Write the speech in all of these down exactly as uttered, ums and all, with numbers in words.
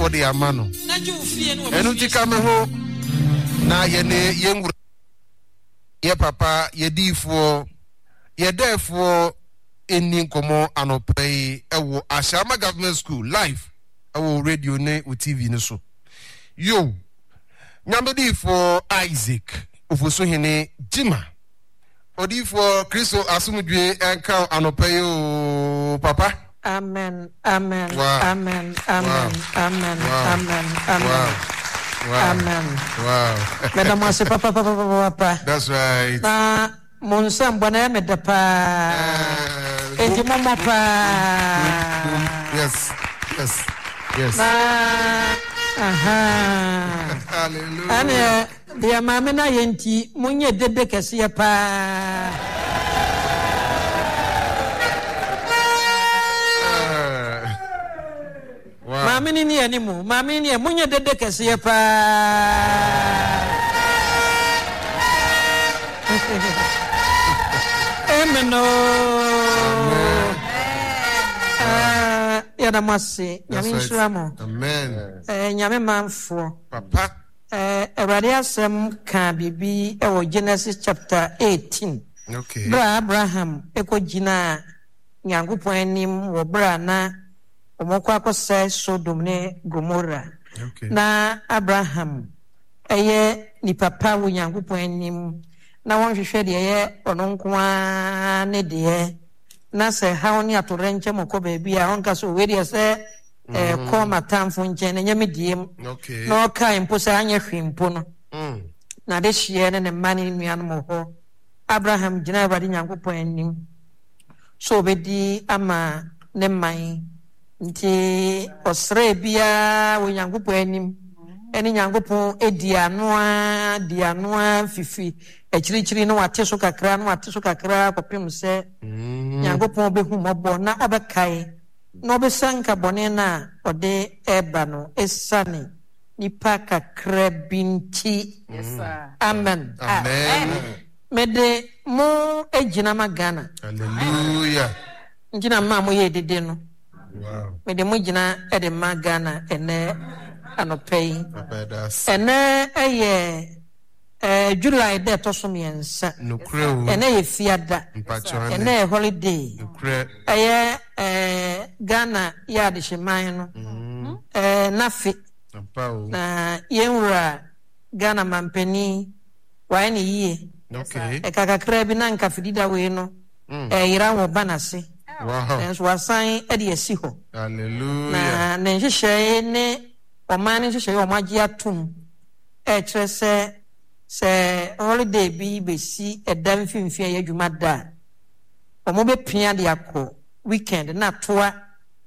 for the amano enu tika me ho na ye ne ye ngura ye papa ye difo ye defo eni nkomo anopai ewo Ashama Government School live ewo radio ne o T V ne so yo nyamedi for Isaac ofoso hene Jima odi for Kristo asumdwe enka anopai o papa. Amen, amen, wow. amen, amen, wow. amen, wow. amen, amen, wow. Wow. amen. Wow. Madam Wasi papa papa papa. That's right. Na monsam bwana medapa. Eji mama pa. Yes. Yes. Yes. Na aha. Hallelujah. Ane dia mama na yenti munye dede kese pa. Mami ni animu, mami ni munye dede kese pa. Amen. Ah, ya damasi, nyame nsuramo. Amen. Eh, nyame manfo. Papa. Eh, Awurade asem ka bibi e wo Genesis chapter eighteen. Okay. Bra Abraham ekogina Nyankopɔn anim wo bra na omoko akose Sodom ne Gomorrah. Okay. Na Abraham eye ni papa wo Nyankopɔn anim na won hwehwe de ye ono nkoa ne de na se ha oni atorenche moko ba bia on ka so we de se eh ko matamfo nche ne nyame diem. Okay. Na ka impo se anya hwimpo no. Mm. Na de hye ne ne mane nuan mo ho Abraham gina Awurade Nyankopɔn anim so obedi ama ne man nti osre bia wo Nyankopɔn anim eni Nyankopɔn edi anoa di anoa fifi echirichiri no wate so kakra no wate so kakra kopem se Nyankopɔn behu mabo na obekae no besanka bone na ode eba no esane nipa kakra binti. Yes sir. Amen. Amen. Mede mo ejina magana. Hallelujah. Njina ma mo ye dede no. Wow. Mede mo jina ede magana ene anopei. Papa das. Ene eye eh July de to so miensa. No creo. Ene ye fiada. Ene ye holiday. No creo. Eye eh Ghana ya de hyeman no. Eh nafi. Na yenwura Ghana mampeni wa ene yie. Okay. E kakakra bi na nka fidida we no. Eh yira wo banase. Wow. Enso asan e de esi ho. Hallelujah. Na na nhihye ne omani nhihye omaji atum. E kire se se holiday bi besi edam finfin ya dwuma da. Omo be pia de akọ weekend na toa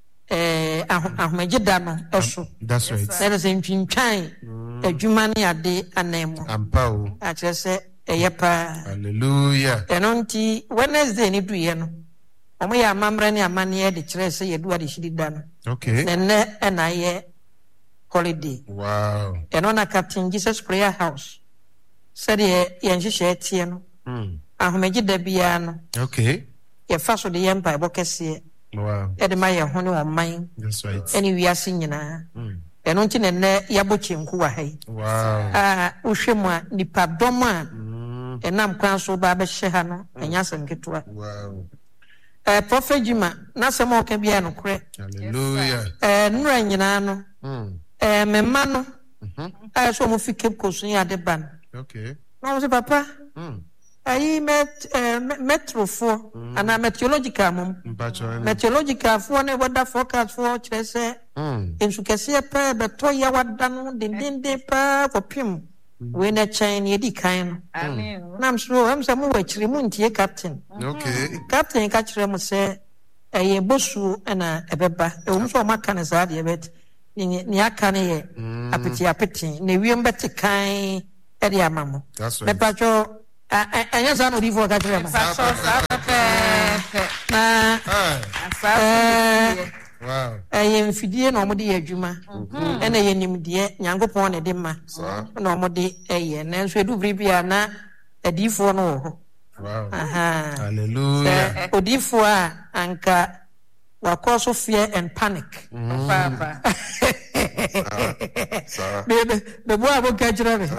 eh ahomaji da no eso. That's right. There is ntwintwan adwuma ne ade anemo. Ampa o. A kire se eyepa. Hallelujah. Enonti Wednesday ni duye no. Omo ya amamre ne amane de kire se yedu ade shidida no. Okay. Nene ena ye holiday. Wow. Eno na Captain Jesus Prayer House. Said ye yenhihye tie no. Mm. Ahomeji da bia no. Okay. Ye fa so de ye mpa ebokese. Wow. E de ma ye ho ne wo man. That's right. Eni wiase nyina. Mm. Eno nti nene yabochi nku wa hai. Wow. Ah, uhwemu a nipa dom a enam kwan so ba be hye ha no enya semketua. Wow. Eh Prophet Jima na sem o ka bia no kure. Hallelujah. Eh nura nyina no. Mm. Eh memma no. Mhm. Ah so mo fi Cape Coast ya de ban. Okay. No se papa. Mm. Ayi met eh, metro for ana meteorological mum. Mpacho. Meteorological for ne weather forecast for kire se. Mm. Ensu kese pa beto ya wada no dindinde pa kopim. We na chain ye di kan no. Amen. Nam so am se mo wachiri mu ntie captain. Okay. Captain ka kire mo se eye bosu na ebeba. E wo so maka na za de bet. Ni ni aka ne ye apeti apeti. Ne wiem beti kan e de amamo. That's Me right. pacho anya za no di for ka kire mo. Pacho sa pepe. Na Asa. Wow. Eh mfidie na omode ye adwuma. E na ye nimde Nyankopɔn ne de ma. Na omode eye na nso edu bibia na adifo no ho. Wow. Aha. Hallelujah. Odifo a anka wa cause fear and panic. Papa. Baby, the boy will catch it.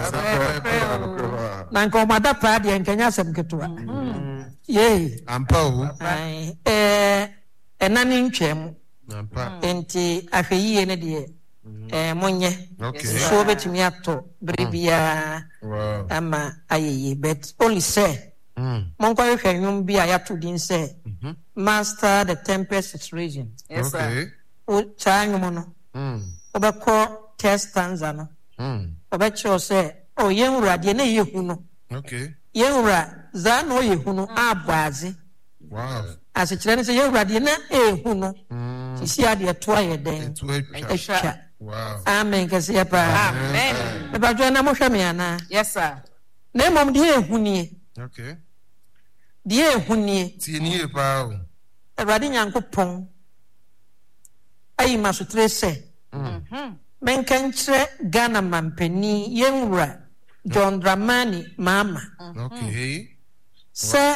Nanko mada party and Kenya some ketua. Yay. Ampo. I eh and nanin chem. Ampa. Enti afeyi ene de eh monye. Okay. So betimi ato bribia. Wow. Ama ayeye but only say Monko hwe nwum bi ayato din say master the tempest is raging. Yes, sir. Okay. O cha nwum no. Mm. Obekọ test stanza no. Mm. Obecho say oh yenwura de na yehu no. Okay. Yenwura za na yehu no abwaze. Wow. As it say yenwura de na ehu no. Sisi ade to aye den. Two head. Ehwa. Wow. Amen kasi ya pa. Amen. Me ba jo na mo hwe me ana. Yes, sir. Na mom de ehu nie. Okay. De ehu nie. Tie ni e pa o. Awurade Nyankopɔn ayi masotre sɛ menka nkyerɛ Ghana mampani yɛnwura John Dramani Mahama Okay. sɛ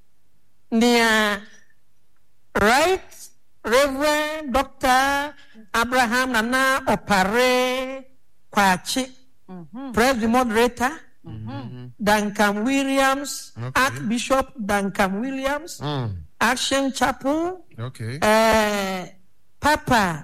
nea right Reverend Doctor Abraham Nana Opare Kwachi President Moderator Duncan Williams, Okay. Archbishop Duncan Williams, Mm. Action Chapel, Okay. uh, Papa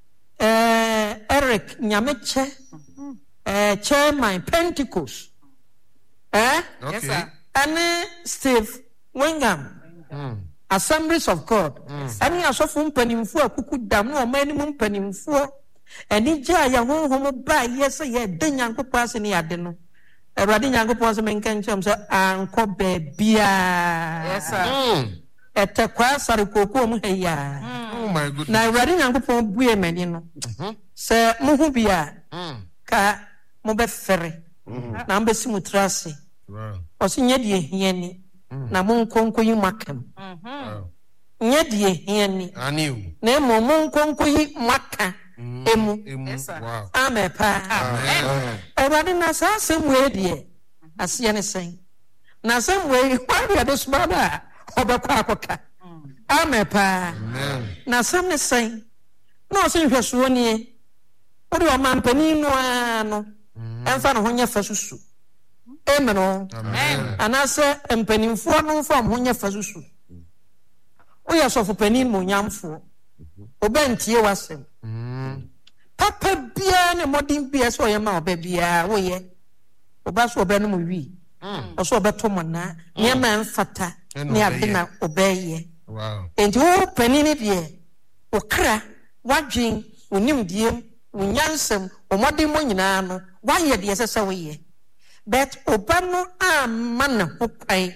uh, Eric Nyameche, uh, Chairman Pentecost, eh? Yes, Okay. sir. and Steve Wingham, Mm. Assemblies of God, and he also from Penimfua, Kuku Dam, no many moon Penimfua, and he jaya home by yes, yeah, then young papas in the Adeno. A radin young papas and can come say, Uncle Babia. Yes, sir. Mm. At a class or a cocoa here. Oh my goodness. Na radin young papas be a man, you know. Sir Muhubia, Mm. ka mobe ferry, number simutrasi, Wow. or senior dear hieni, na munkonko you makam. Wow. Nyedie hieni. I knew. Na mo munkonko yi maka emu. Emu. Yes, sir. Wow. Amepa. Amen. Awurade na saa asɛm wei deɛ aseɛ ne sɛn na asɛm wei hwan yɛde soma no a ɔbɛkɔ akɔka amen paa Amen. na asɛm ne sɛn na ɔsɛ nhwɛsoɔ nie wode ɔmampanin no a no ɛmfa ne ho nyɛ fa susu amen o Amen. anaasɛ mpanimfoɔ no mfa mo ho nyɛ fa susu woyɛ sɔfopanin mu nyamfoɔ ɔbɛntie w'asɛm Mm. papa biara ne mmɔden biara sɛ ɔyɛ ma ɔbɛ biara woyɛ ɔba so ɔbɛ no mu wi ɔsɛ ɔbɛtɔ mo naa nneɛma mfata Ɛna ne ade ɔbɛyɛ. na ɔbɛyɛ Wow. enti wo panin no deɛ wo kra w'adwen wo nimdeɛm wo nyansɛm wo mmɔden mmɔ nyinaa no woayɛ deɛ ɛsɛ sɛ woyɛ but ɔba no amma ne ho kwan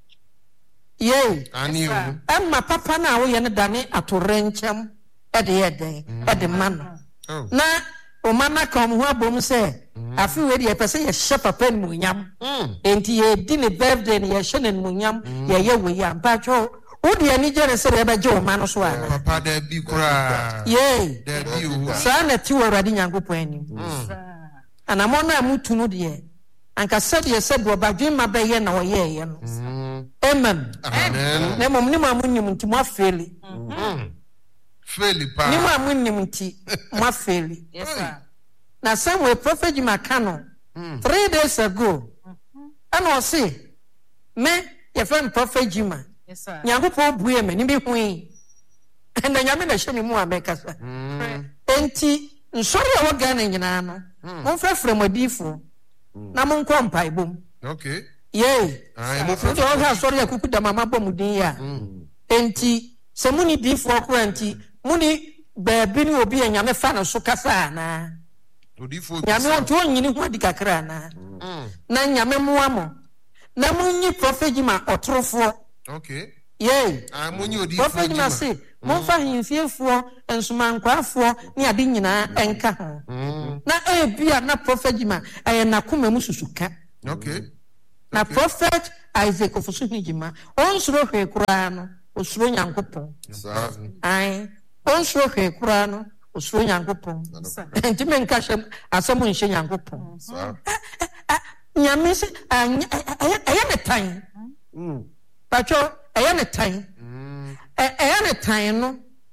yei I knew. ɛma papa no a woyɛ no dane atorɛnkyɛm ɛde yɛ dɛn ɛde ma no Oh. na ɔma no ka ɔmo ho abom sɛ afe wei deɛ yɛpɛ sɛ yɛhyɛ papa animuonyam Mm. enti yɛdi ne birthday no yɛhyɛ no animuonyam yɛyɛ wei a mpatwɛ wode ani gye ne sɛ yɛbɛgye wo ma no so ana Papa there be kura. yei There be o. saa na ti wɔ Awurade Nyankopɔn anim anammɔ no a mutu no deɛ anka sɛdeɛ sɛ boɔbadwemma bɛyɛ na ɔyɛɛyɛ no Mm. amen Amen. na mmom ne mu a monim nti moafeeli Mm. Fairly pa. ne mu a monim nti moafeeli Yes, sir. na Samuel prophet Jima Kano three days ago ɛna ɔse me yɛfrɛ no prophet Jima Yes, sir. Nyankopɔn bue me ne bi hui ɛna nyame na hyɛ me mu a mɛkasa Mm. enti nsɔre a wɔ Ghana nyinaa no momfrɛfrɛ mo adiifoɔ na monkɔ mpaebom Okay. yei Ah, emu wode ɔhwɛ asɔre a kuku dama mabɔ mu din a enti sɛ mone diifoɔ kora nti mone baabi ne obi a nyame fa no so kasa anaa Odifo. nyame ɔnti ɔnyini ho adi kakra anaa Mm. na nyame mmoa mo na monyi prɔfɛt Jima ɔtorofoɔ Okay. yei Ah, munyi odifo. prɔfɛt Jima se momfa ahemfiefoɔ nsomankwaafoɔ ne ade nyinaa ɛnka ho Mm. na ebia na prɔfɛt Jima ɛyɛ n'akoma mu susuka Okay. na prɔfɛt Isaac Ofosuhene Jima ɔnsoro hwee koraa no osuro Nyankopɔn Sa. ae ɔnsoro hwee koraa no osuro Nyankopɔn nti menka hyɛ asɛm nhyɛ Nyankopɔn Sa. nyame sɛ ɛyɛ ɛyɛ ne tan Mm. patwɛ ɛyɛ ne tan Mm. Ɛ- ɛyɛ ne tan no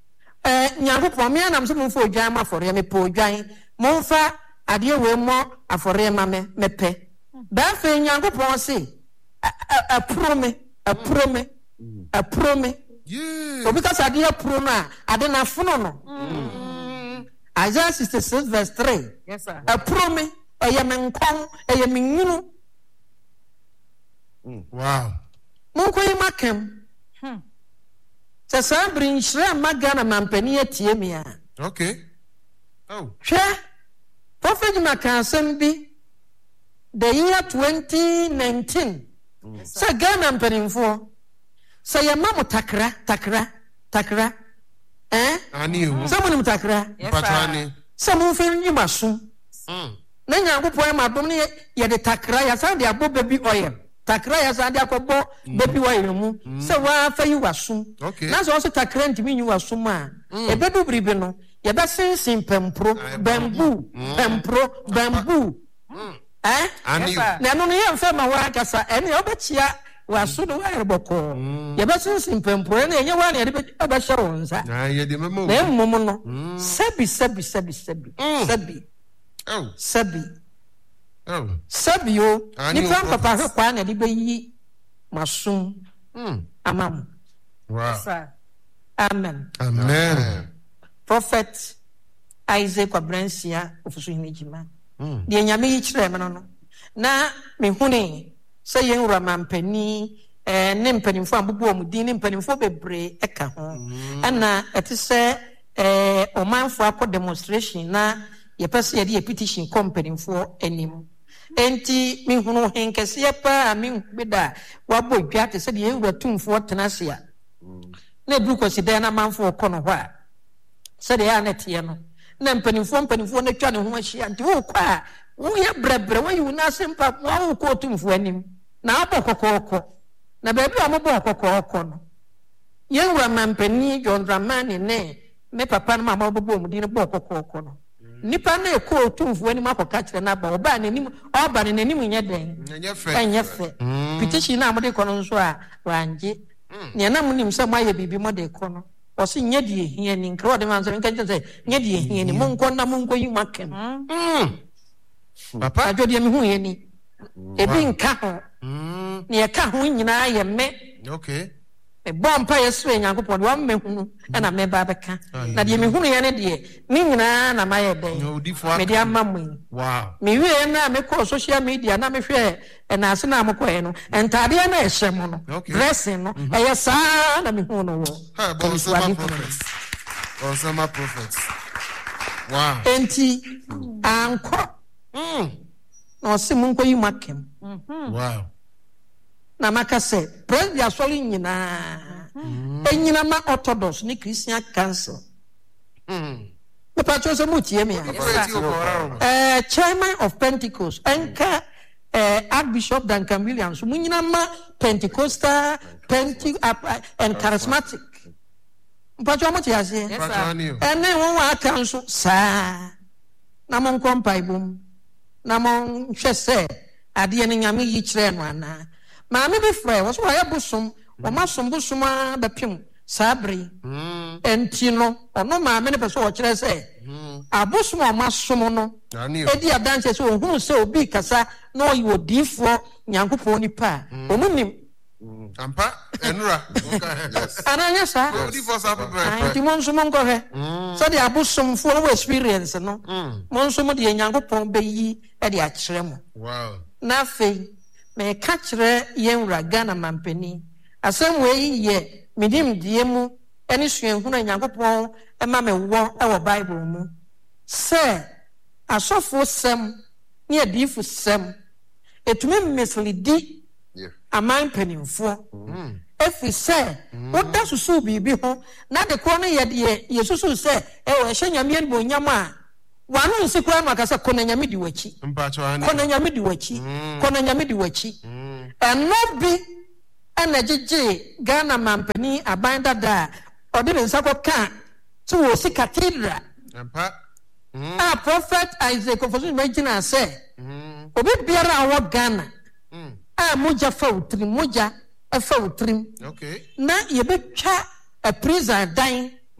eh Nyankopon me anam so mfo odwan ma fore me pe odwan momfa ade we mo afore ma me mepe da fe Nyankopon se apro me apro me apro me yeah obi ka sade apro na ade na fono no Isaiah sixty-six verse three. Yes sir. Apro me eye me nkon eye me nwunu. Wow. Monko yi makem. Hmm. Se sa brin shre magana mampani atie me a. Okay. Oh. Hwe. Prophet Makansem bi the year twenty nineteen. Sa Ghana mpanimfo. Sa yama takra takra takra. Eh? Ani hu. Someone mutakra. Patani. Someone fe nyimaso. Mm. Na Nyankopon ma dom ne ye de takra ya sa de abo baby oil. Takra ya sa de akobo baby oil mu. Se wa fa yi waso. Na so so takra ntimi nyi waso ma. E bedu bribe no. Ye be sensin pempro, bamboo, pempro, bamboo. Eh? Ani. Na no no ye mfa ma wa kasa ene obechia waso do wa boko ye be sensin pempro na enye wa na ye be ba shero nsa na ye de memo na mmom no sabi sabi sabi sabi sabi oh sabi oh sabi o ni papa papa kwa na de be yi masum mm amam wow sir amen amen prophet Isaac Abransia ofusu hinijima mm de nyame yi kire me no no na me hune se yen wura mampani eh ne mpanimfo abubu omudin ne mpanimfo bebre eka ho ana etise eh omanfo akọ demonstration na ye pese ye de petition companymfo anim enti me hunu henkese ye pa me gbeda wabo dwa te se de yen wura tumfo tenase a na ebu kwasida na manfo kọ no ho a se de ya na tie no na mpanimfo mpanimfo na twa ne ho ahia nti wo kwa a wo ye brebre wo yi na sempa wo ko tumfo anim na abokokoko na baby amobokokoko no ye wura mampani John Dramani ne me papa na mama obobo mu din bokokoko no nipa na ko tumfo anim akoka kire na ba oba na nim oba na nim nye den enye fe enye fe petition na amode kono nso a wanje ne na munim se maye bibi mode kono o se nye die hia ni nkro de manzo nka nche se nye die hia ni monko na monko yi makem mm papa ajodi mi hu ye ni ebi nka ho mm ne ka ho nyina ye me okay e bompa yesu Nyankopon wa me hunu na me ba beka na de me hunu ye ne de ni nyina na maye den me de amamu wow me wie na me ko social media na me hwe e na ase na amko no entade na e hye mo no dressing no e ye sa na me hunu wo ha bon so ma prophet bon so ma prophet wow enti anko mm no se munko yi makem wow na makase president asoli nyina enyina ma Orthodox ni Christian Council mm the patrons mutie me eh chairman of Pentecost enka eh Archbishop Duncan Williams munyina ma Pentecostal Pente and charismatic mpacho mutie ase ene won wa council sa na mon kompa ibum na mon hwese ade ne nyame yi kire no ana maame bi frɛ wo so ya bosom wo masom bosom a bepem sabre mm enti no ono maame ne pese wo kire sɛ abosom o masom no edi adanse so ohun sɛ obi kasa na oyi odifo Nyankopɔn nipa o munim ampa enura ananya sa odifo sa papa enti monsom nkɔhɛ sɛ de abosom fo no experience no monsom de Nyankopɔn beyi e de akyerɛ mo wow na fei me ka kire yen wura Ghana mampani asem we ye midim die mu eni suenhunu Nyankopɔn e ma me wo e wo Bible mu se asofo sem ne adifo sem etumi mislidi aman panimfo efi se oda susu bibi ho na de ko no ye de yesusu se e wo hye nyame en bo nyama wanu nsikura no akasa kona nyame di wachi kona nyame di wachi kona nyame di wachi eno bi ana jeje Ghana mampani abanda da ode ne nsako ka to wo si cathedral ampa ah prophet Isaac ofosu imagine say obi biara wo Ghana ah moja fa utrim moja fa utrim okay na ye betwa a prison dan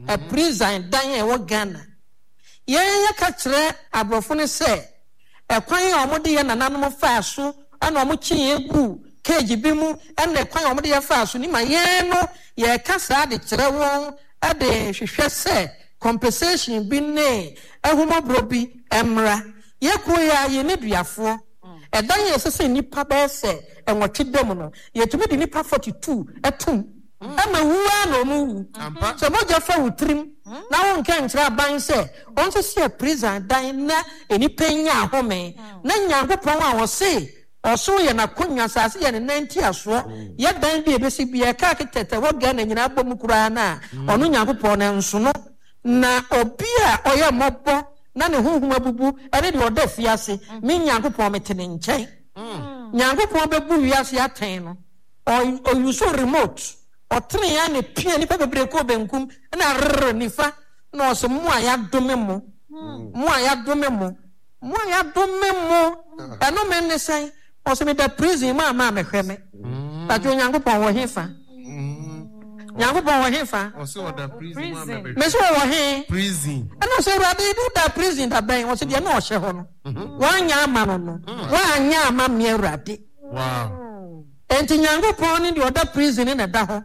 a prison dan e wo Ghana ye ye ka kire abrofo ne se e kwan e omode ye nananom fa so ana omo kyin egu cage bi mu ene kwan omode ye fa so ni ma ye no ye ka sa de kire won e de hwehwe se compensation bi ne ehumobro bi emra ye ko ya ye ne duafo e dan ye sese nipa ba se enwotwe dem no ye tumi de nipa forty-two etum ama wuwa no mu so mo ja fa utrim na won kan kira ban se on so se prison dan na enipa nya ahome na nyankopon a wo se oso ye na konwa sase ye ne ninety aso ye dan bi ebesi bi e ka ketete wo ga na nyina bom kura na ono nyankopon na nso no na obi a oye mobo na ne honhom abubu ene de oda fiase me nyankopon metene nchen nyankopon bebu wiase aten no o use remote o tre ya ne pia ni pepebre ko benkum na rr nifa na so mu aya dome mo mu aya dome mo mu aya dome mo eno me ne sai o se me da prison ma ma me hweme ta jo nyankopon wo hefa nyankopon wo hefa o se o da prison ma me me so wo he prison eno se rade do da prison da ben o se de na o hye ho no wa nya ama no no wa nya ama me rade wow enti nyankopon ni de o da prison na da ho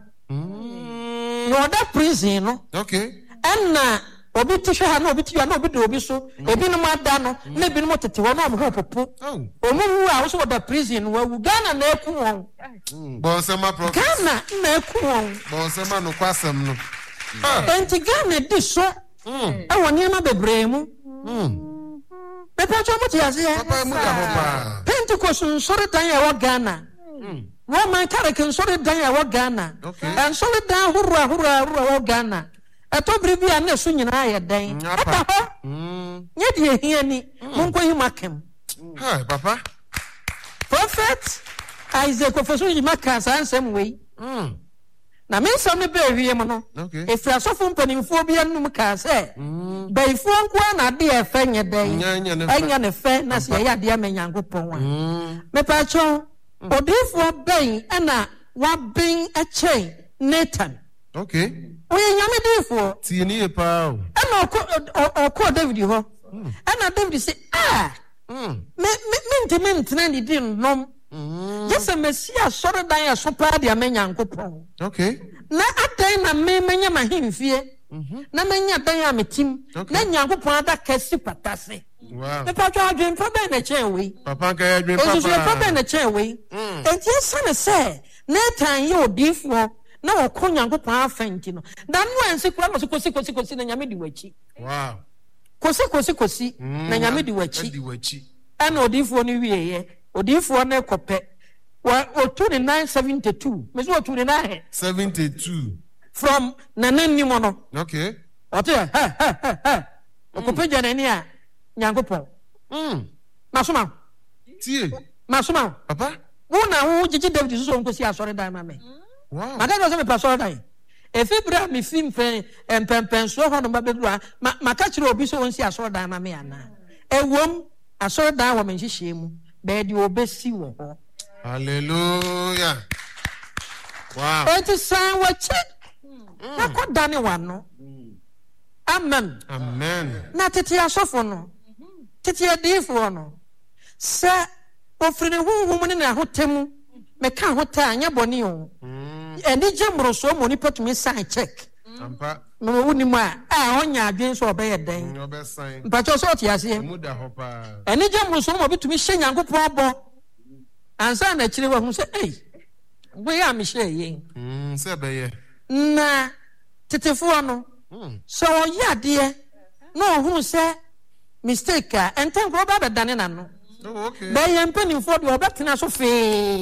no da prison no okay enna obi tihwe ha na obi tihwe na obi do obi so ebi no ada no na ebi no tete wo na mo ho popo oh omu wu a wo so da prison wa wu Ghana na eku won bon sema prophet Ghana na eku won bon sema no kwasem no enti Ghana di so e woni ma bebre mu be pa cho mo ti ase papa mu da ho pa Pentecost nsore dan ya wo Ghana Roman Catholic nsore dan ya wo Ghana en sore dan hurra hurra hurra wo Ghana eto bribia na so nyina ya dan ata ho nye die hia ni monko hi makem hi papa prophet Isaac ofeso yi maka san sem we mm na me so me be hwie mo no okay efra sofo mpanimfo bia num ka se baifo nko na de efe nye dan anya ne fe na se ya de amenyankopon wa me pa cho odifo ben ana wa ben a chain Nathan okay oye nyame difo ti ni e pa o ana ko ko David ho ana David say ah mm me me nteme ntena ni din nom yes Messiah soro dan ya so pa de amenyankopon okay na adan na me menya mahimfie na menya dan ya metim na nyankopon ada kasi patase wow me pa twa adwen pa ben na chen we papa ka adwen papa o so pa ben na chen we enti sana se Nathan ye odifo na okon nyankopon afenti no da no anse kura no kosi kosi kosi na nyame di wachi wow kosi kosi kosi na nyame di wachi di wachi ana odifo ni wieye odifo na kope wa otuni nine seventy-two me so otuni nine seventy-two from nananimo no okay ote ha ha ha okope janani a nyankopon mm masoma tie masoma papa wo na wo gigi David so nkosi asore dan ma me wow maka no se me pastor dan e fi bra me film fen empempen so ho no ba bedura maka kire obi so wonsi asore dan ma me ana ewom asore dan wo me nhihye mu be di obesi wo ho hallelujah wow enti san wache na ko dane wano amen amen na tete asofo no tete adifo no sa ofrene hunhum ne na hotemu me ka hota anya boni o eni jemro so mo ni patumi sign check ampa no woni ma a onya adwen so obeye den obe sign mpacho so tiase mu da hopa eni jemro so mo bitumi hye nyankopon abo ansa na kire wa hu se ei we ya me hye yen mm se be ye na tetefo no so oyade no hu se mistake a enten ko ba be dane na no oh okay ba ye mpani fo de obetena so fe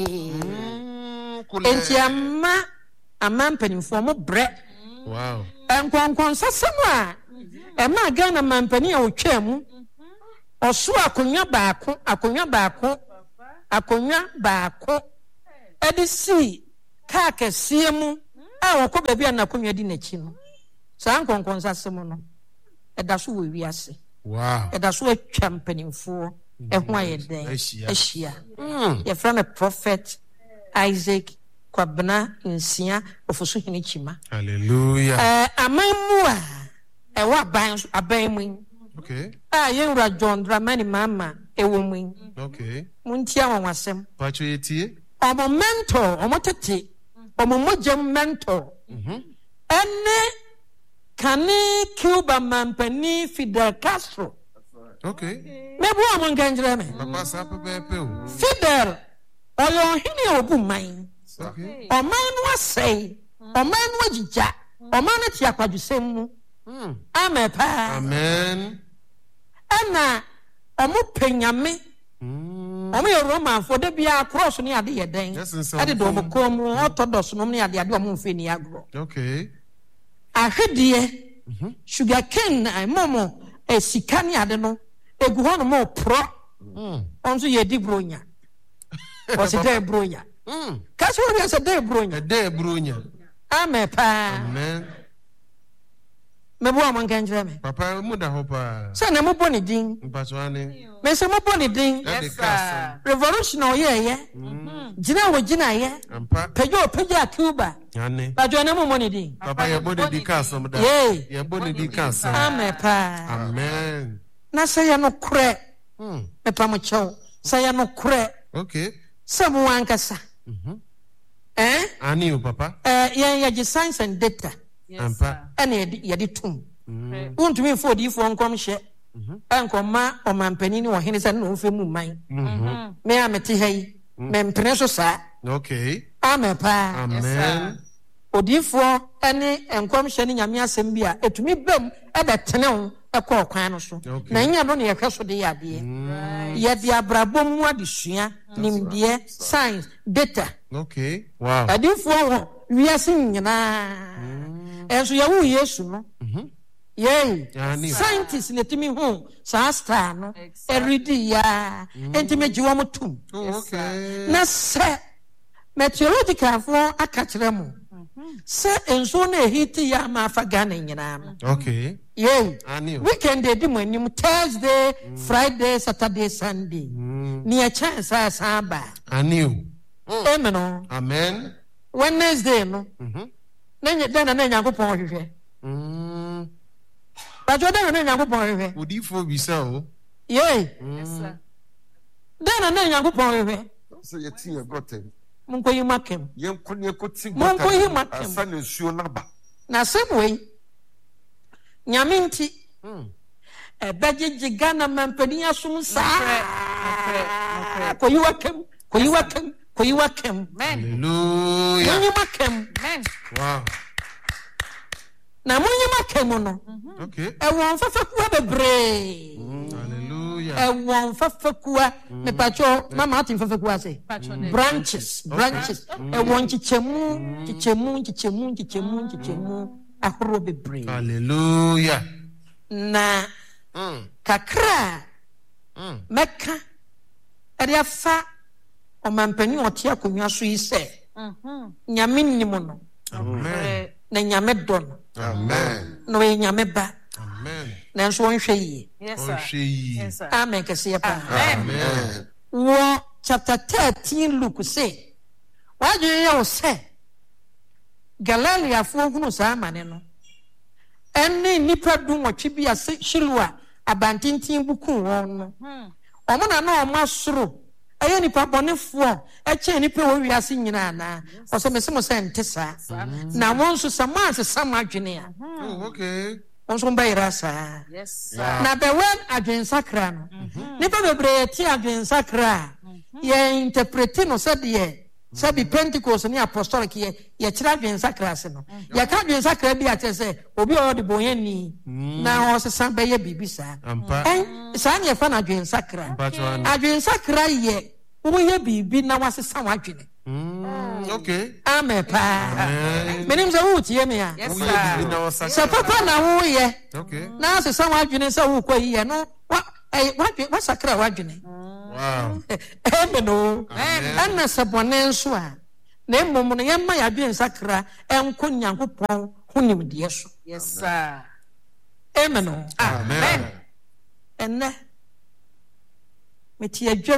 enti amma amma mpani fo mo bre wow enkonkon sasem a e ma Ghana mampani a otwam oso akonya baako akonya baako akonya baako edisi ka kese mu a woko ba bia na akonya di nachi no sa enkonkon sasem no eda so wo wiase wow eda so atwa mpanimfo e ho ayeden ehia ye from a prophet Isaac kwabena nsia ofuso hene chima. Hallelujah. Eh amamua e wa ban aban mu. Okay. Ah yenra John Dramani mama e wo mu. Okay. Muntia wanwasem. Pacho etie. Omo mentor, omo tete. Omo mojem mentor. Mhm. Ene kane Cuba mampani Fidel Castro. Okay. Mebu omo nganjire me. Papa sa pepe o. Fidel oyo hini obu man. Okay. Oman no asai. Oman no ajija. Oman no tia kwadusem mu. Mm. Amen pa. Amen. Ana omo penyame. Mm. Omo ye Roman for de bia cross ni ade ye den. Yes, nso. Ade do mo kom Orthodox no ni ade ade omo mfe ni agro. Okay. Ahwedie. Mhm. Sugar cane na momo e sika ni ade no egu ho no mo pro. Mm. Onso ye di bronya. O se de bronya. Mm. Kaso we se de bronya. Ede brunya. Amen pa. Amen. Mebu omo nganjire me. Papa muda hopa. Se na mo boni din. Mpacho ane. Me se mo boni din. Yes, sir. Revolution o ye ye. Gina wo gina ye. Ampa. Pejo peja Cuba. Ane. Ba jo na mo money din. Papa ye body di kasa mda. Yay. Ye body di kasa. Amen pa. Amen. Na se ya no kure. Mm. Me pa mo chew. Se ya no kure. Okay. Se mo wankasa. Mhm. Eh? Ani o papa. Eh ye ye science and data. Ampa. Ene ye di tum. Mm. Untumi fo di fo nkom hye. Mhm. Enkoma o mampani ni wo hene se no mfe mu man. Mhm. Me amete hai. Me mpene so sa. Okay. Amen pa. Amen. Odifo ene enkom hye ni nyame asem bi a etumi bam e be tenew e kwa kwan no so. Okay. Na nya no ne yehwe so de yade. Ye de abrabom mu adesua, nimde, science, data. Okay. Wow. Adifo ho wiase nyina. Enso ye wu Yesu no. Mhm. Yay. Yani. Scientists ne timi ho sa star no. Eridi ya. Entime jiwo mutum. Oh, okay. Na se meteorological fo akachire mu. Se enso na ehiti ya ma afa Ghana nyina no. Okay. Yay. Ani o. Weekend dey di monim Thursday, Friday, Saturday, Sunday. Mm. Ni a chance asa ba. Ani o. Amen no. Amen. Wednesday no. Mhm. Na nya na na Nyankopon hwehwe. Mm. Ba jo na na Nyankopon hwehwe. Odifo bisa o. Yay. Yes, sir. Na na Nyankopon hwehwe. So you see, you got him. Munko yi makem. You couldn't see Munko yi makem. son is sure number. Na semwe. Nyame nti. Mm. E bejeje Ghana mampani asum sa. Nokre, Ko yi wakem, ko yi wakem, ko yi wakem. Amen. Hallelujah. Munyi makem. Amen. Wow. Na munyi makem no. Okay. E won fafekuwa bebre. Hallelujah. E won fafekuwa me pacho mama atin fafekuwa say. Patronage. Branches, branches. E won chichemu, chichemu, chichemu, chichemu, chichemu. Ahoro bebre. Hallelujah. Na Mm. kakra Mm. meka ade afa omampani otia konwa so yi se Mhm. nyame nimo no Amen. na nyame do no Amen. no ye nyame ba Amen. na nso wonhwe yi. Yes, Oh, sir. she. Yes, sir. Amen kase ya pa. Amen. Wo chapter thirteen Luke say why do you say Galilee afo hunu sa amane no enne nipa du nwotwe bi ase Shilua abantintin buku won no omo na na omo asoro aye nipa bonefo e che nipa wo wiase nyina na o se mesemo se ntesa na won so sama se sama adwene a Oh, okay. won so mbayira sa Yes, sir. na be wen adwen sakra no nipa bebre ti adwen sakra ye interprete no se de sabi Pentecost ni apostolic ye ye kira adwen sakra se no ye ka adwen sakra bi ate se obi o de boyani na o se san be ye bibisa Ampa. en sa ne fa na adwen sakra Patro ani. adwen sakra ye wo ye bibi na wase san wadwene. Mm. Okay. Amen pa. Amen. Menim se wo tie me a Yes, Uye bibi sir. na wasa. se papa na wo ye Okay. na se san wadwene se wo kwayi ye no wa eh wadwene wa sakra wadwene. Wow. Amen no. Amen. Ana se bone nso a na mmom no ye ma ya dwen sakra enko Nyankopɔn honim de so. Yes, sir. Amen no. Amen. Enne metie adwam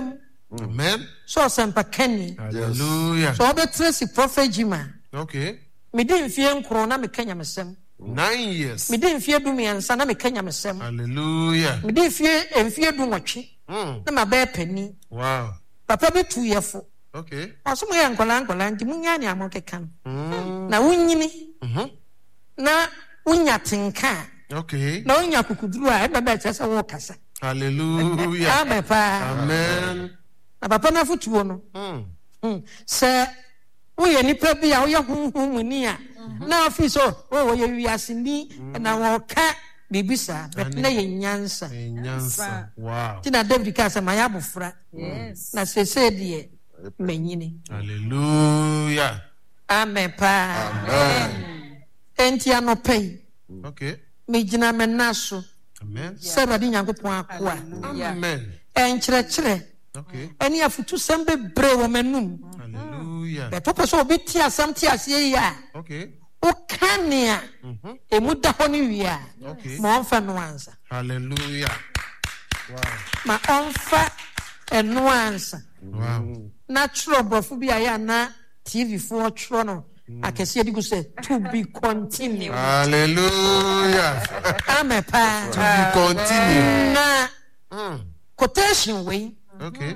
Amen. So sempa Kenny. Hallelujah. So obe tracy prophet Jima. Okay. Me din fie nkro na me kanya mesem. Nine years. Me din fie du miensa na me kanya mesem. Hallelujah. Me din fie enfie du nwotwe. Mm. Na ma be pani. Wow. Papa be two yefo. Okay. Aso mo ye nkola nkola nti munya ne amokeka. Mm. Na wunyini. Mhm. Na wunya tenka. Okay. Na wunya kukuduru a e be be chese wo kasa. Hallelujah. Amen pa. Amen. Na papa na futuo no. Mm. Mm. Se we ye nipa bi a wo ye honhom muni a na afi so wo ye wiaseni na wo ka bibisa bet na ye nyansa. Nyansa. Wow. Ti na David ka se maya bofra. Yes. Na se se de manyini. Hallelujah. Amen pa. Amen. Enti anopei. Okay. Me gina menaso. Amen. Se radi nyankopon akoa. Amen. Enkyerɛkyerɛ. Okay. Eni afutu sembe bre wo manum. Hallelujah. Be papa so obi ti asam ti ase ya. Okay. O kania. Mhm. Emu da ho ni wi a. Okay. Ma onfa no ansa. Hallelujah. Wow. Ma onfa eno ansa. Wow. Natural brofo bi aya na T V fo tro no. Akese digu say to be continued. Hallelujah. Amen pa. To be continued. Na Mm. quotation we Okay.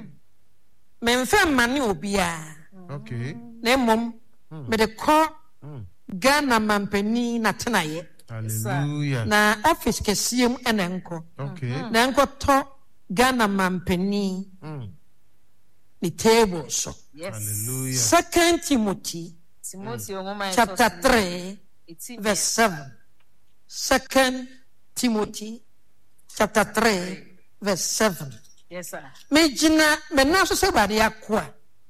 me mfa mane obi a. Okay. Na mom me de ko Mm. Ghana mampani na tenaye. Hallelujah. Na office kesiem ene nko. Okay. Na nko to Ghana mampani Mm. the table so. Yes. Hallelujah. Second Timothy Timothy Ongoma chapter three It's verse seven. Second Timothy chapter three verse seven. Yes, sir. Me gina me na so se bade akwa.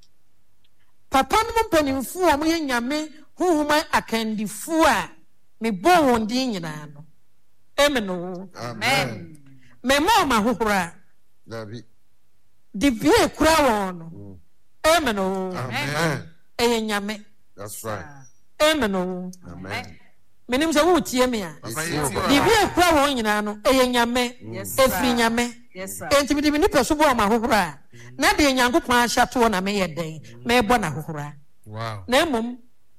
Papa no mpanimfu a mo ye nyame huhuma akandifu a me bo won din nyina no. Amen. o. Amen. Me mo ma hohora. David. Di bie kura won no. Amen. o. Amen. Eye nyame. That's right. Amen. o. Amen. Menim se wo tie me a. Papa, Yes, yes, you Lord. Di are. bie kura won nyina no eye nyame. Yes, Efri sir. nyame. Yes, sir. Enti bi ni peso bo ma hohora. Na de nyankopon ahyato na me ye den. Me bo na hohora. Wow. Na emom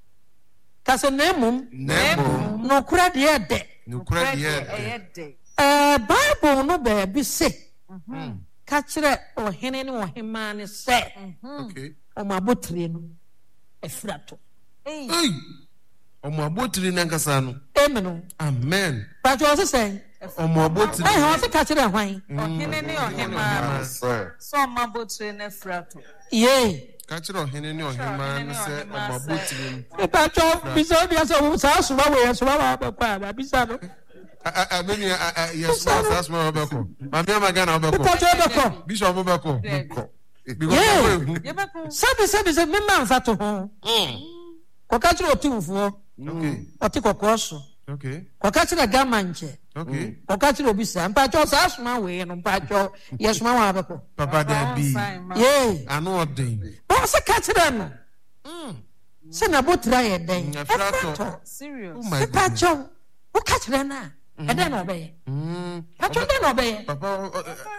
kase na emom Nemo. no kura de de. Nukura Fred, diye. eh, de. Eh Bible no be bi se Mm. ka kire ohene ne ohema ne se Okay. o ma botire no efrato. Hey. Hey. Omo abotiri nankasa no. Amen. Amen. But you also say Omo abotiri. eh ho se ka kire hwan. Ohene ne ohema. Yes, sir. So ma botre na frato. Ye. Ka kire ohene ne ohema no se omo abotiri. But you bi so bi so sa so ba we so ba ba kwa ba bi sa no. Ah ah meni ah yes was that's my obeko. Mami amagana obeko. But you be ko. Bishop obeko. Ko. Because Yeah. Yebeko. Sabi sabi se me man fa to ho. Mm. Ko ka kire otumfuo. Okay. Oti kokko so. Okay. Ko ka kire gama nche. Okay. Ko ka kire obi sa. Mpa cho sa asoma we no mpa cho yesoma wa be ko. Papa there be. Ye. Ano odin. Ba se ka kire no. Mm. Se na botra ye den. Efrato. Serious. Oh my Se pa goodness. cho. Wo ka kire na. E den no be ye. Mm. Pa cho den no be ye. Papa uh, uh,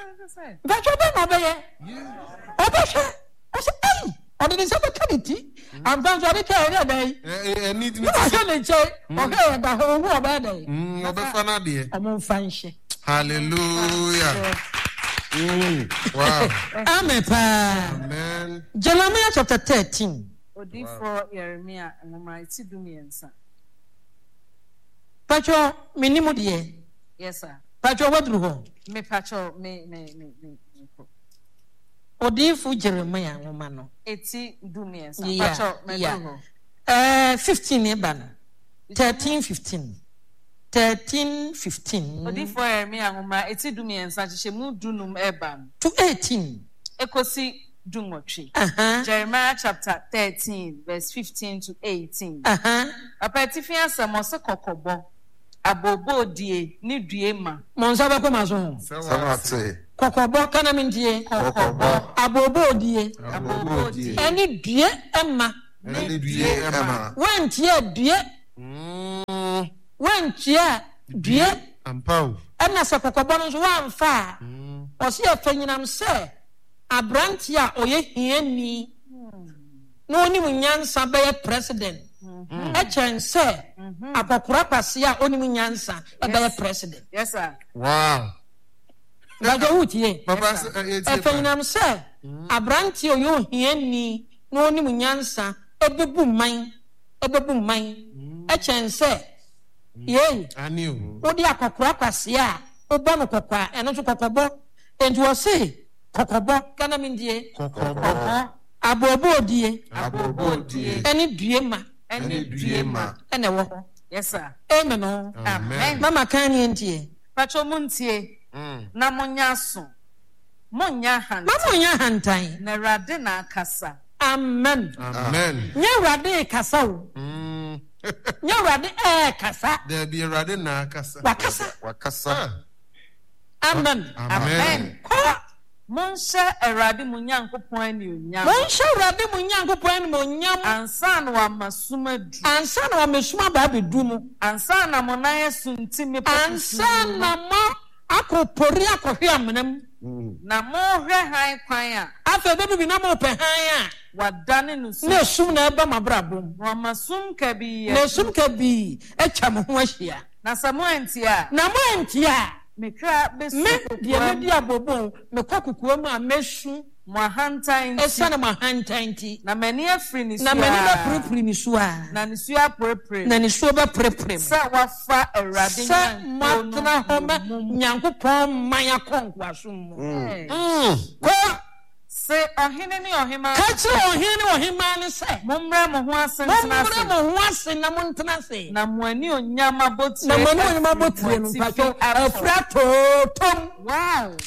Pa cho den no be ye. Oba hwe. O se ai. Odi ni se be kaniti. Am ban so de ka ye den. eh eh need Wo ha le che. O ka ye da ho wo ba den. Mm, obefa na de. Omo fa nhye. Hallelujah. Mm. Wow. Amen pa. Amen. Jeremiah chapter thirteen. Odi for Jeremiah Ongoma iti dumiensa. Pacho minimu de. Yes, sir. Pacho wadru ho. Me pacho me me me me. me- Odifu Jeremiah ngoma no. Eti dumiensa. Yeah, Pacho me yeah. do. Eh fifteen e ba no. thirteen fifteen. thirteen fifteen Odi for Jeremiah Ongoma eti dumiensa chiche mu dunum eba. to eighteen. Ekosi dumotwe. Uh-huh. Jeremiah chapter thirteen verse fifteen to eighteen. Uh-huh. Apatifi asem ose kokobo. Abobo die ni due ma. Monsa ba ko maso. Samate. Kokobo kana mintie. Kokobo. Abobo die. Abobo die. Eni due emma. Any Die due Emma. Wantie due. Mm. Wantie due. Ampau. Emna se kokobo no so wanfa. Mm. Ose afanyinam se abranti a oye hiani no oni munyansa be president e chense akokora kwase a oni munyansa e be president. Yes sir. Wow. Bajo utie Papa e fenam se abranti oyo hiani no oni munyansa e bebu man e bebu man e chense ye aniu odi akokora kwase a obo no kokwa eno so kokobo enti wo se kokobo kana mindie kokobo abobo die abobo die eni duema Eni duema. ene wo. Yes sir. Amen. Oh. Amen. Mama kan ni ntie. Pacho muntie. Na munya so. Munya han. Mama munya hantan. Na rade na akasa. Amen. Amen. Nya rade kasa o. Mm. Nya rade e kasa. There be rade na kasa. Wakasa. Wakasa. Amen. Amen. Monsha erade munyankopon ani onyam. Monsha erade munyankopon ani onyam. Ansa na wa masuma du. Ansa na wa mesuma ba bedu mu. Ansa na monaye sunti me ansa na mo akopori akohwe amenam. Na mo hwe han kwan a. Afa bedu bi na mo pe han a. Wadane no su. Na sum na eba mabrabom. Wa masum ka bi. Na sum ka bi echa mo ho ahia. Na samo entia. Na mo entia. Me kra besu me die me dia bobo me kwakukuwa mu a mesu mo hantan esa na mo hantan ti na mani afri ni so na mani ba prepre ni so a na ni so aprepre na ni so ba prepre sa wafa erade sa matna homa nyankopon manya konkwa so mu mm ko se ohene ni ohema ka chi ohene ohema ni se momra mo ho asentena se momra mo ho asen na montena se na mo ani onyama botire na mo ani onyama botire no pacho afrato tom. Wow.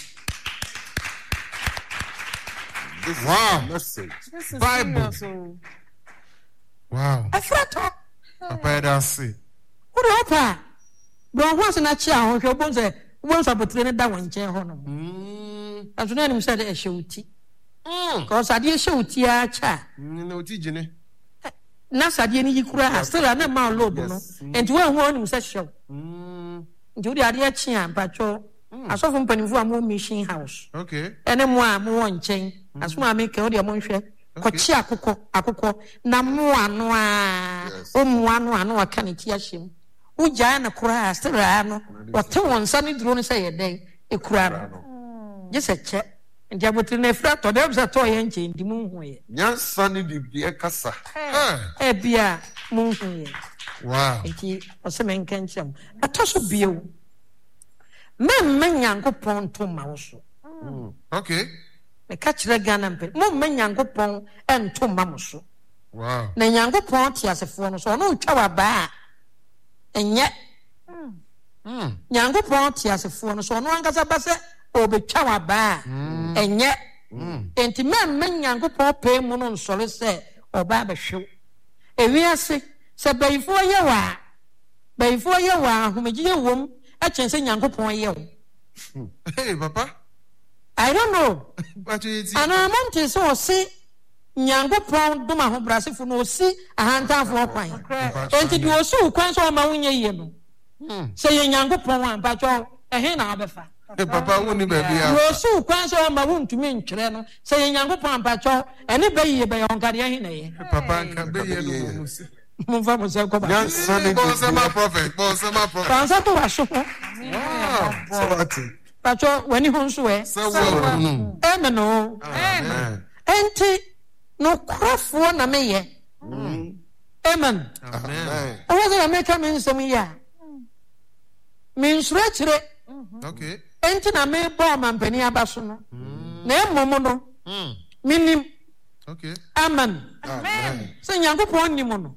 This wow. Message. This is Bible. serious. Wow. Afrato. Papa da say. Wo do pa. Bro ho asen na chi a ho hwe bon se won so botire ne da won chen ho no. Mm. Aso na nim se de ehwuti. Mm. Ko sadie ehwuti a cha. Na oti gine. Na sadie ni yikura still na ma lob no. Enti wo ho nim se hyew. Mm. Nti wo de ade a chi a pacho. Asofo mpanimfo a mo mission house. Okay. Ene mo a mo won chen. Aso ma me ke wo de mo nhwe. Ko chi akoko akoko na mo ano a. O mo ano ano aka ne ti ahyem. Wo gya na kura still no. Wo te won sa ne duro ne se ye den e kura no. Je se che. Nti abotire na fra to dem se to ye nche ndi mu hu ye. Nyansa ni bibie kasa. E bia mu hu ye. Wow. Nti o se men kenchem. Atoso biewu. Men men Nyankopon to ma wo so. Okay. Me ka kire Ghana mpe. Mo men Nyankopon ento ma mo so. Wow. Na Nyankopon ti asefo no so no twa wa ba. Enye. Mm. Nyankopon ti asefo no so no ankasa ba se obetwa wa ba. Enye. Enti men men Nyankopon pe mu no nsole se oba ba hwew. Ewiase se bayifo ye wa. Bayifo ye wa homegiye wom. I can say Yankopon ye. Hey, Papa. I don't know. But it's And I want to so see Yankopon do my home brasif no see a hand for quine. And to do so, quite so my win ye. Say Yankopon one, but you're a hen abefa. Hey, Papa, won't you be here? You so quite so my wound to me, Chileno, say Yankopon, but you're any bay by on Gadian. Papa can be here. Move was a go back. Nyansa ni Boss, my bibie. prophet. Boss, my prophet. Answer to us. Wow. Sabati. But you're when you home swear. So well. Mm. Amen. No. Amen. Enti no crafo na me ye. Amen. Amen. O was America mean some ya. Means retire. Okay. Enti na me bo man pani abaso no. Na emomo no. Mm. Minim. Okay. Amen. Amen. So Nyankopon ni mo no.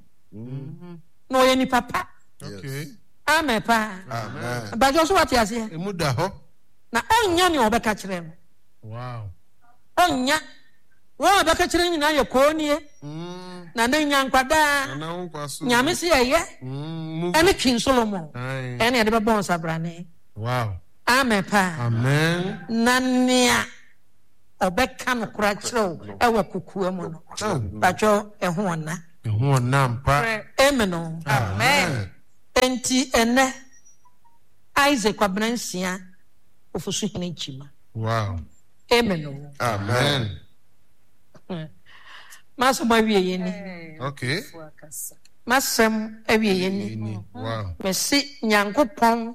No ye ni papa. Okay. Amen pa. Amen. Ba jo so what ya se. Emu da ho. Na onya ni obeka kire no. Wow. Onya. Wo obeka kire nyina ye ko nie. Mm. Na na nyankwada. Na wo so. Nyame se ye. Mm. Ene King Solomon. Aye. Ene ya de bon sabrane. Wow. Amen pa. Amen. Nania obeka no kura kire e wa kukuwa mu no. Bajo e ho na. Ehu onampa. Amen. Amen. Enti ene Isaac kwabenansia ofusu hene chima. Wow. amen. Amen. Maso ma wie yeni. Okay. Masem awie yeni. Wow. Me si Nyankopon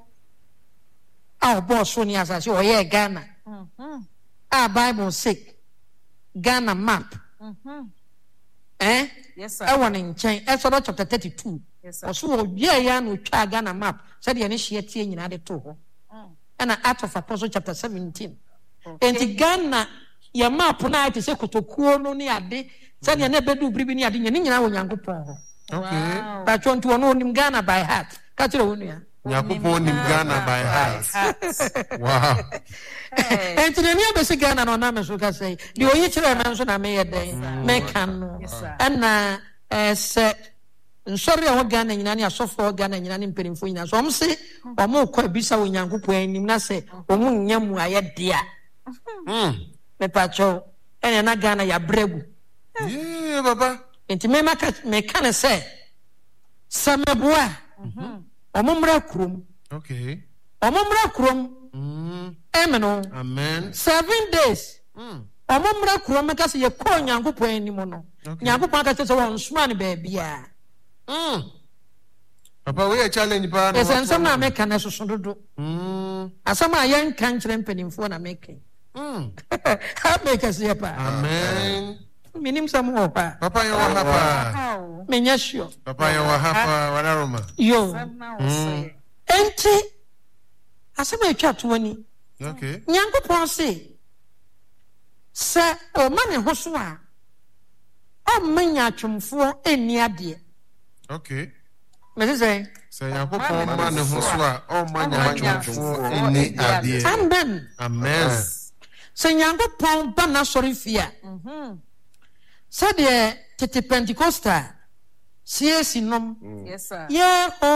a boss ni asase o ye Ghana. Mhm. A Bible say Ghana map. Mhm. Eh? Yes sir. I want in chain Exodus chapter thirty-two. Yes sir. Oso ye ya no twa Ghana map. Said ye ne hye tie nyina de to ho. And Acts of Apostles chapter seventeen. And the Ghana ya map na ite se kotokuo no ni ade. Said ye ne bedu bribi ni ade nyina wo Nyankopon ho. Okay. But you want to know him Ghana by heart. Catch it on ya. Nyankopon nim Ghana by heart. Wow. And to the near basic Ghana no na me so ka say. The oyi chere na so na me ye den. Me kan no. And na eh se sorry o Ghana nyina ni asofo Ghana nyina ni mperimfo nyina. So om se o mo kwa bisa wo Nyankopon anim na se o mo nyam aye dia. Mm. Me pacho ene na Ghana ya bregu. Yeah, baba. Enti me maka me kan say sameboa. Mhm. Omomra krum. Okay. Omomra krum. Mm. Amen. Amen. Seven days. Mm. Omomra krum meka se ye ko Nyankopon anim no. Nyankopon ka se won suma ne ba bia. Mm. Papa we challenge pa na. Esen sam na meka na soso dodo. Mm. Asama yen kan kire mpanimfo na meka. Mm. Ha meka se pa. Amen. Minim sam ho pa. Papa yo wa hapa. Menya sure. Papa yo wa hapa wana Roma. Yo. Enti asema etwa to ani. Okay. Nyankopon se se o ma ne ho so a o manya atwomfo eni ade. Okay. Me say se Nyankopon ma ne ho so a o manya atwomfo eni ade. Amen. Amen. Se Nyankopon ba na sori fia. Mhm. Se de tete Pentecostal C S nom. Yes sir. Yeah.